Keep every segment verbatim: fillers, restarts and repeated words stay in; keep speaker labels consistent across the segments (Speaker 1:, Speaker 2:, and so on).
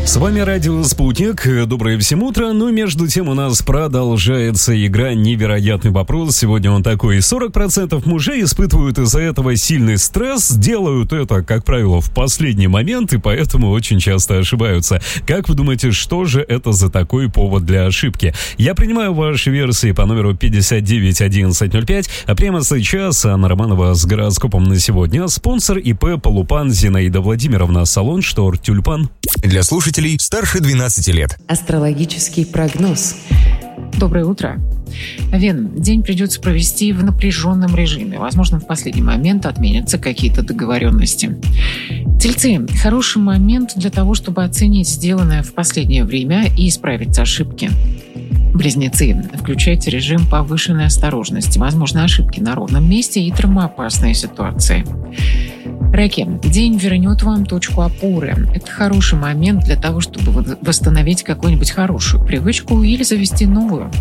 Speaker 1: С вами радио «Спутник». Доброе всем утро. Но между тем у нас продолжается игра «Невероятный вопрос». Сегодня он такой. сорок процентов мужей испытывают из-за этого сильный стресс. Делают это, как правило, в последний момент, и поэтому очень часто ошибаются. Как вы думаете, что же это за такой повод для ошибки? Я принимаю ваши версии по номеру пятьдесят девять одиннадцать ноль пять. А прямо сейчас Анна Романова с гороскопом на сегодня. Спонсор ИП «Полупан» Зинаида Владимировна. Салон «Штор Тюльпан».
Speaker 2: Для слушателей старше двенадцати лет.
Speaker 3: Астрологический прогноз.
Speaker 4: Доброе утро. Овен, день придется провести в напряженном режиме. Возможно, в последний момент отменятся какие-то договоренности. Тельцы, хороший момент для того, чтобы оценить сделанное в последнее время и исправить ошибки. Близнецы, включайте режим повышенной осторожности. Возможно, ошибки на ровном месте и травмоопасные ситуации. Раки, день вернет вам точку опоры. Это хороший момент для того, чтобы восстановить какую-нибудь хорошую привычку или завести новую.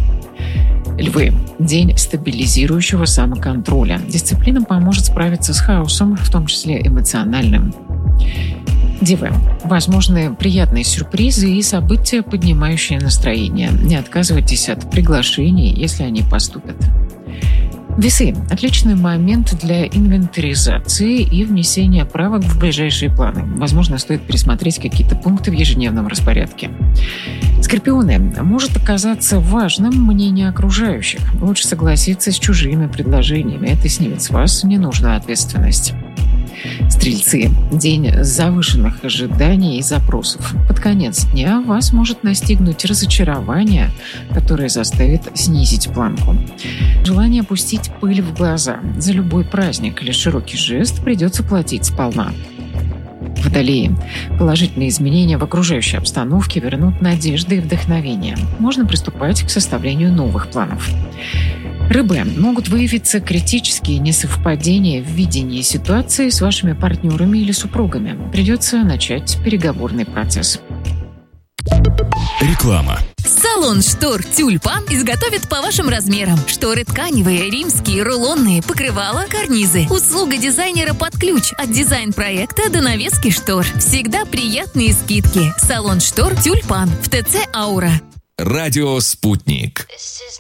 Speaker 4: Львы, день стабилизирующего самоконтроля. Дисциплина поможет справиться с хаосом, в том числе эмоциональным. Девы, возможны приятные сюрпризы и события, поднимающие настроение. Не отказывайтесь от приглашений, если они поступят. Весы – отличный момент для инвентаризации и внесения правок в ближайшие планы. Возможно, стоит пересмотреть какие-то пункты в ежедневном распорядке. Скорпионы, может оказаться важным мнение окружающих. Лучше согласиться с чужими предложениями. Это снимет с вас ненужную ответственность. Стрельцы. День завышенных ожиданий и запросов. Под конец дня вас может настигнуть разочарование, которое заставит снизить планку. Желание пустить пыль в глаза. За любой праздник или широкий жест придется платить сполна. Водолеи. Положительные изменения в окружающей обстановке вернут надежды и вдохновение. Можно приступать к составлению новых планов. Рыбы, могут выявиться критические несовпадения в видении ситуации с вашими партнерами или супругами. Придется начать переговорный процесс.
Speaker 2: Реклама.
Speaker 5: Салон «Штор Тюльпан» изготовит по вашим размерам. Шторы тканевые, римские, рулонные, покрывала, карнизы. Услуга дизайнера под ключ. От дизайн-проекта до навески штор. Всегда приятные скидки. Салон «Штор Тюльпан» в ТЦ «Аура».
Speaker 2: Радио «Спутник».